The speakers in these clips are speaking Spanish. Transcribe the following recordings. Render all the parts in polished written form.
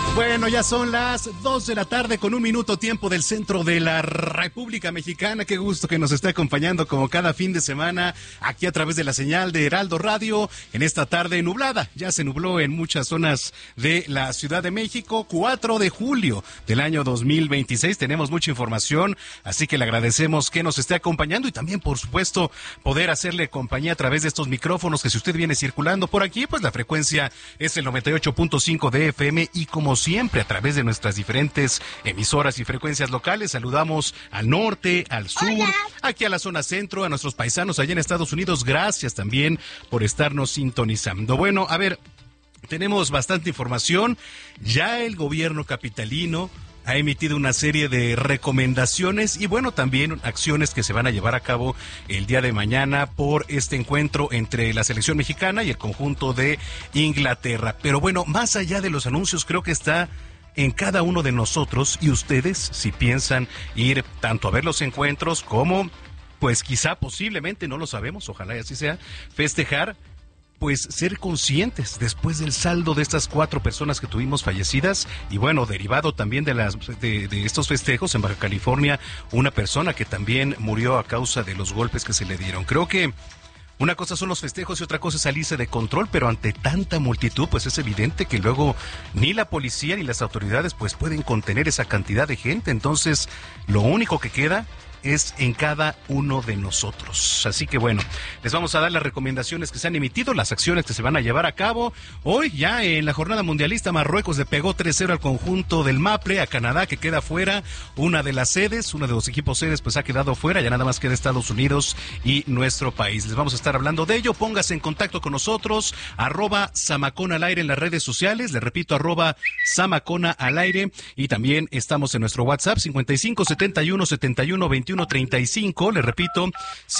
Bueno, ya son las 2 de la tarde con 1 minuto tiempo del centro de la República Mexicana. Qué gusto que nos esté acompañando como cada fin de semana aquí a través de la señal de Heraldo Radio en esta tarde nublada. Ya se nubló en muchas zonas de la Ciudad de México. 4 de julio del año 2026. Tenemos mucha información, así que le agradecemos que nos esté acompañando y también, por supuesto, poder hacerle compañía a través de estos micrófonos que si usted viene circulando por aquí, pues la frecuencia es el 98.5 de FM y como siempre a través de nuestras diferentes emisoras y frecuencias locales. Saludamos al norte, al sur, hola, aquí a la zona centro, a nuestros paisanos allá en Estados Unidos. Gracias también por estarnos sintonizando. Bueno, a ver, tenemos bastante información. Ya el gobierno capitalino ha emitido una serie de recomendaciones y bueno, también acciones que se van a llevar a cabo el día de mañana por este encuentro entre la selección mexicana y el conjunto de Inglaterra. Pero bueno, más allá de los anuncios, creo que está en cada uno de nosotros y ustedes, si piensan ir tanto a ver los encuentros como, pues quizá posiblemente, no lo sabemos, ojalá y así sea, festejar, pues ser conscientes después del saldo de estas 4 personas que tuvimos fallecidas y bueno, derivado también de estos festejos en Baja California, una persona que también murió a causa de los golpes que se le dieron. Creo que una cosa son los festejos y otra cosa es salirse de control, pero ante tanta multitud, pues es evidente que luego ni la policía ni las autoridades pues pueden contener esa cantidad de gente. Entonces, lo único que queda es en cada uno de nosotros. Así que bueno, les vamos a dar las recomendaciones que se han emitido, las acciones que se van a llevar a cabo. Hoy ya en la jornada mundialista, Marruecos le pegó 3-0 al conjunto del Mapre, a Canadá, que queda fuera. Una de las sedes, uno de los equipos sedes, pues ha quedado fuera, ya nada más queda Estados Unidos y nuestro país. Les vamos a estar hablando de ello. Póngase en contacto con nosotros, @Zamacona al aire en las redes sociales. Les repito, @Zamacona al aire. Y también estamos en nuestro WhatsApp, 55 71 71 21 35, le repito,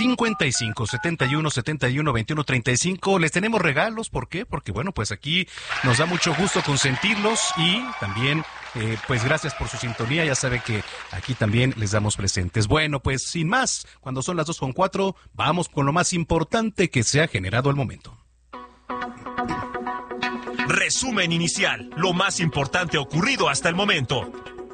55 71 71 21 35. Les tenemos regalos, ¿por qué? Porque bueno, pues aquí nos da mucho gusto consentirlos y también pues gracias por su sintonía, ya sabe que aquí también les damos presentes. Bueno, pues sin más, cuando son las 2:04, vamos con lo más importante que se ha generado al momento. Resumen inicial, lo más importante ocurrido hasta el momento.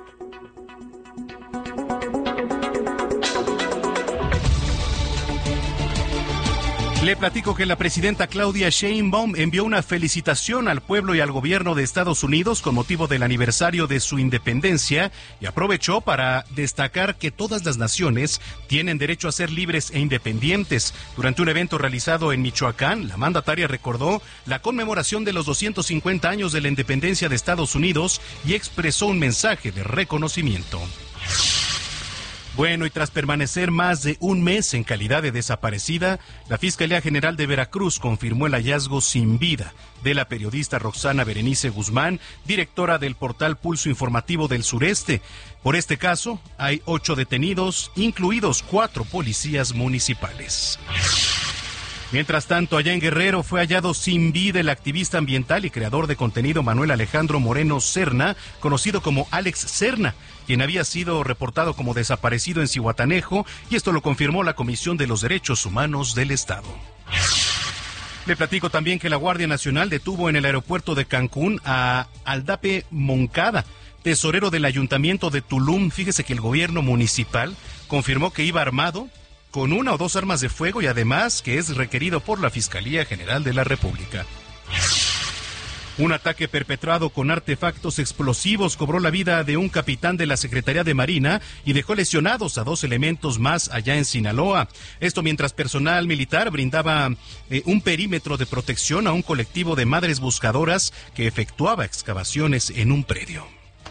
Le platico que la presidenta Claudia Sheinbaum envió una felicitación al pueblo y al gobierno de Estados Unidos con motivo del aniversario de su independencia y aprovechó para destacar que todas las naciones tienen derecho a ser libres e independientes. Durante un evento realizado en Michoacán, la mandataria recordó la conmemoración de los 250 años de la independencia de Estados Unidos y expresó un mensaje de reconocimiento. Bueno, y tras permanecer más de un mes en calidad de desaparecida, la Fiscalía General de Veracruz confirmó el hallazgo sin vida de la periodista Roxana Berenice Guzmán, directora del portal Pulso Informativo del Sureste. Por este caso, hay 8 detenidos, incluidos 4 policías municipales. Mientras tanto, allá en Guerrero fue hallado sin vida el activista ambiental y creador de contenido Manuel Alejandro Moreno Serna, conocido como Alex Serna, quien había sido reportado como desaparecido en Zihuatanejo, y esto lo confirmó la Comisión de los Derechos Humanos del Estado. Le platico también que la Guardia Nacional detuvo en el aeropuerto de Cancún a Aldape Moncada, tesorero del Ayuntamiento de Tulum. Fíjese que el gobierno municipal confirmó que iba armado con 1 o 2 armas de fuego y además que es requerido por la Fiscalía General de la República. Un ataque perpetrado con artefactos explosivos cobró la vida de un capitán de la Secretaría de Marina y dejó lesionados a 2 elementos más allá en Sinaloa. Esto mientras personal militar brindaba un perímetro de protección a un colectivo de madres buscadoras que efectuaba excavaciones en un predio.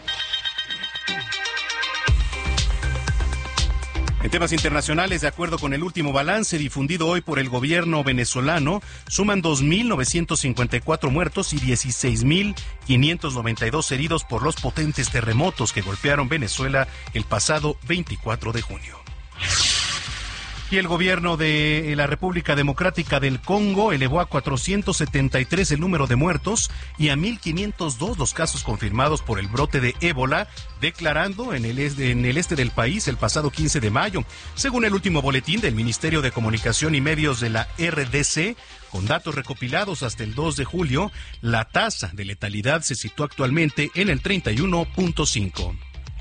En temas internacionales, de acuerdo con el último balance difundido hoy por el gobierno venezolano, suman 2.954 muertos y 16.592 heridos por los potentes terremotos que golpearon Venezuela el pasado 24 de junio. Y el gobierno de la República Democrática del Congo elevó a 473 el número de muertos y a 1,502 los casos confirmados por el brote de ébola, declarando en el este del país el pasado 15 de mayo. Según el último boletín del Ministerio de Comunicación y Medios de la RDC, con datos recopilados hasta el 2 de julio, la tasa de letalidad se sitúa actualmente en el 31.5.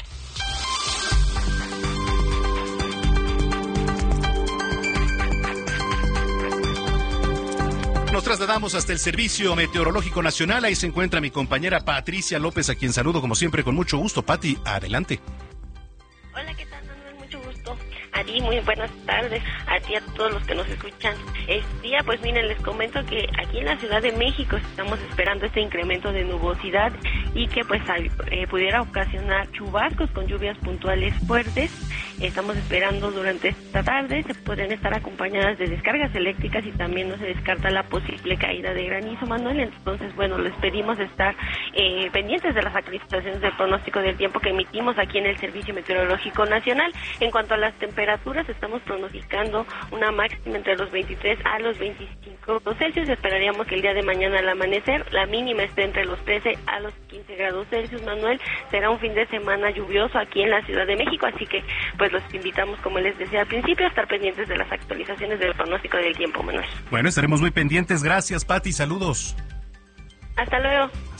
Nos trasladamos hasta el Servicio Meteorológico Nacional. Ahí se encuentra mi compañera Patricia López, a quien saludo como siempre con mucho gusto. Pati, adelante. Hola, ¿qué tal, Manuel? Mucho gusto. A ti, muy buenas tardes. A ti, a todos los que nos escuchan. Pues miren, les comento que aquí en la Ciudad de México estamos esperando este incremento de nubosidad y que pues pudiera ocasionar chubascos con lluvias puntuales fuertes. Estamos esperando durante esta tarde, se pueden estar acompañadas de descargas eléctricas y también no se descarta la posible caída de granizo, Manuel. Entonces, bueno, les pedimos estar pendientes de las actualizaciones del pronóstico del tiempo que emitimos aquí en el Servicio Meteorológico Nacional. En cuanto a las temperaturas, estamos pronosticando una máxima entre los 23 a los 25 grados Celsius. Esperaríamos que el día de mañana al amanecer la mínima esté entre los 13 a los 15 grados Celsius, Manuel. Será un fin de semana lluvioso aquí en la Ciudad de México, así que pues los invitamos, como les decía al principio, a estar pendientes de las actualizaciones del pronóstico del tiempo, Manuel. Bueno, estaremos muy pendientes. Gracias, Pati. Saludos. Hasta luego.